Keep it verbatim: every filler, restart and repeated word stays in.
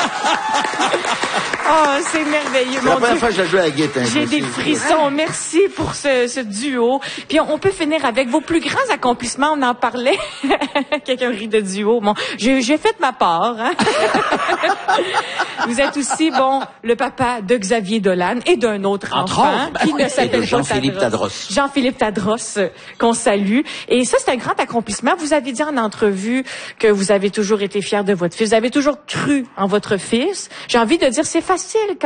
Oh, c'est merveilleux. C'est la première fois que je joue à la guitare. J'ai des frissons. Merci pour ce, ce duo. Puis on, on peut finir avec vos plus grands accomplissements. On en parlait. Quelqu'un rit de duo. Bon, j'ai, j'ai fait ma part. Hein? Vous êtes aussi, bon, le papa de Xavier Dolan et d'un autre Entre enfant autres, qui ben ne s'appelle pas Jean-Philippe Tadros. Jean-Philippe Tadros, euh, qu'on salue. Et ça, c'est un grand accomplissement. Vous avez dit en entrevue que vous avez toujours été fier de votre fils. Vous avez toujours cru en votre fils. J'ai envie de dire, c'est facile quand